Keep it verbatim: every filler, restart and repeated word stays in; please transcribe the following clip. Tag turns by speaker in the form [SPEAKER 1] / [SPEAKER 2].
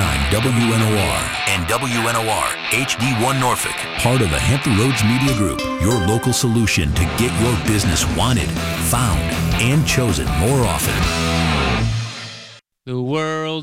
[SPEAKER 1] nine W N O R and W N O R H D one Norfolk. Part of the Hampton Roads Media Group, your local solution to get your business wanted, found, and chosen more often.
[SPEAKER 2] The world